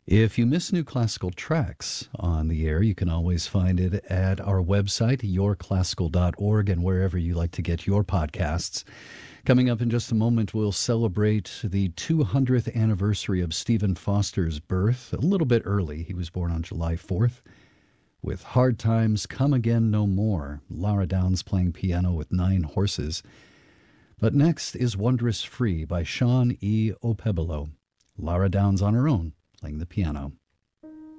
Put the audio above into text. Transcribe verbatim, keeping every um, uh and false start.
If you miss new classical tracks on the air, you can always find it at our website, your classical dot org, and wherever you like to get your podcasts. Coming up in just a moment, we'll celebrate the two hundredth anniversary of Stephen Foster's birth, a little bit early. He was born on July fourth. With Hard Times Come Again No More, Lara Downs playing piano with Nine Horses. But next is Wondrous Free by Sean E. Opebolo. Lara Downs on her own, playing the piano.